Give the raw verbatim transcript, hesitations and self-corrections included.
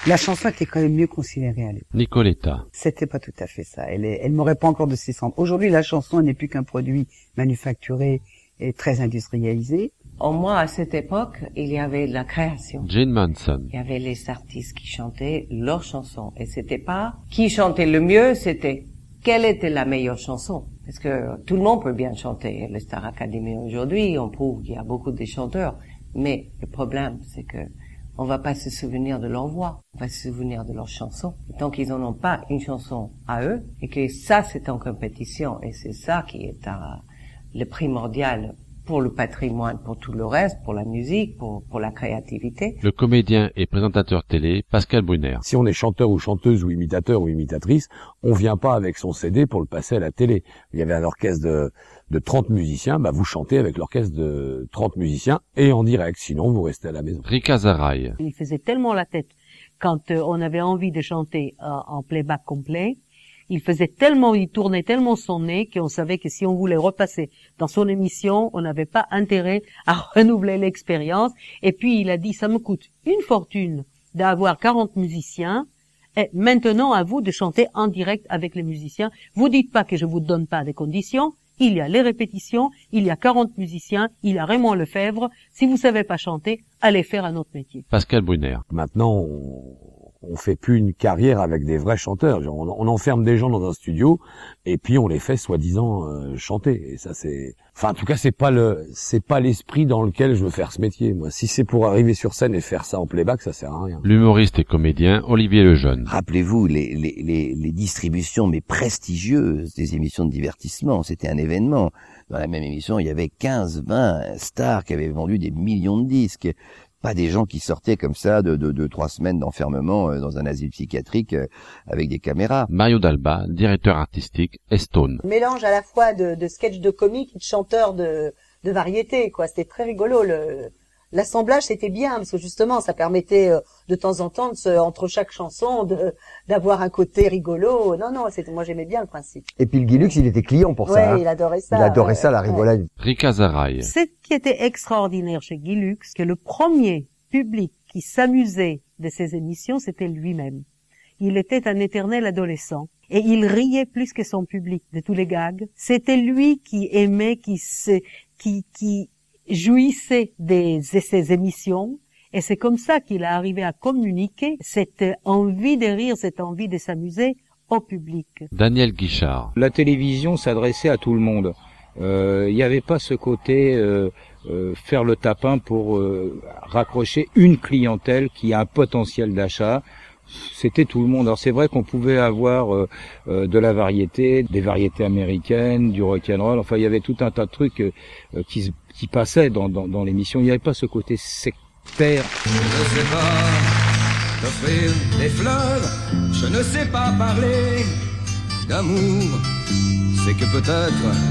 La chanson était quand même mieux considérée à l'époque. Nicoletta. C'était pas tout à fait ça. Elle, est, elle m'aurait pas encore de ses cendres. Aujourd'hui, la chanson n'est plus qu'un produit manufacturé et très industrialisé. Au moins, à cette époque, il y avait la création. Jane Manson. Il y avait les artistes qui chantaient leurs chansons. Et c'était pas qui chantait le mieux, c'était quelle était la meilleure chanson. Parce que tout le monde peut bien chanter. Les Star Academy aujourd'hui, on prouve qu'il y a beaucoup de chanteurs. Mais le problème, c'est que on va pas se souvenir de leur voix, on va se souvenir de leurs chansons. Tant qu'ils n'en ont pas une chanson à eux, et que ça c'est en compétition, et c'est ça qui est un, le primordial pour le patrimoine, pour tout le reste, pour la musique, pour, pour la créativité. Le comédien et présentateur télé, Pascal Brunner. Si on est chanteur ou chanteuse ou imitateur ou imitatrice, on vient pas avec son C D pour le passer à la télé. Il y avait un orchestre de, de trente musiciens, bah vous chantez avec l'orchestre de trente musiciens et en direct, sinon vous restez à la maison. Rika Zaraï. Il faisait tellement la tête quand euh, on avait envie de chanter euh, en playback complet. Il faisait tellement, il tournait tellement son nez qu'on savait que si on voulait repasser dans son émission, on n'avait pas intérêt à renouveler l'expérience. Et puis il a dit, ça me coûte une fortune d'avoir quarante musiciens. Et maintenant, à vous de chanter en direct avec les musiciens. Vous dites pas que je vous donne pas des conditions. Il y a les répétitions, il y a quarante musiciens, il y a Raymond Lefebvre. Si vous savez pas chanter, allez faire un autre métier. Pascal Brunner. Maintenant, on, on fait plus une carrière avec des vrais chanteurs. On, on enferme des gens dans un studio et puis on les fait soi-disant euh, chanter. Et ça, c'est, enfin, en tout cas, c'est pas le, c'est pas l'esprit dans lequel je veux faire ce métier. Moi, si c'est pour arriver sur scène et faire ça en playback, ça sert à rien. L'humoriste et comédien Olivier Lejeune. Rappelez-vous les, les, les, les distributions mais prestigieuses des émissions de divertissement. C'était un événement. Dans la même émission, il y avait quinze, vingt stars qui avaient vendu des millions de disques. Pas des gens qui sortaient comme ça de, de, de trois semaines d'enfermement euh, dans un asile psychiatrique euh, avec des caméras. Mario Dalba, directeur artistique, Estone. Mélange à la fois de, de sketch de comique et de chanteur de, de variété, quoi. C'était très rigolo. Le, l'assemblage, c'était bien parce que justement, ça permettait euh, de temps en temps, de se, entre chaque chanson, de, d'avoir un côté rigolo. Non, non, c'était, moi j'aimais bien le principe. Et puis le Guilux, il était client pour ouais, ça. Hein. Il adorait ça. Il adorait ouais, ça, la rigolade. Ouais. Rika Zaraï. Ce qui était extraordinaire chez Guilux, que le premier public qui s'amusait de ses émissions, c'était lui-même. Il était un éternel adolescent. Et il riait plus que son public de tous les gags. C'était lui qui aimait, qui se, qui, qui jouissait des, de ses émissions. Et c'est comme ça qu'il a arrivé à communiquer cette envie de rire, cette envie de s'amuser au public. Daniel Guichard. La télévision s'adressait à tout le monde. Il euh, n'y avait pas ce côté euh, euh, faire le tapin pour euh, raccrocher une clientèle qui a un potentiel d'achat. C'était tout le monde. Alors c'est vrai qu'on pouvait avoir euh, euh, de la variété, des variétés américaines, du rock'n'roll. Enfin, il y avait tout un tas de trucs euh, qui, qui passaient dans, dans, dans l'émission. Il n'y avait pas ce côté sectaire. Je ne sais pas t'offrir des fleurs, je ne sais pas parler d'amour. C'est que peut-être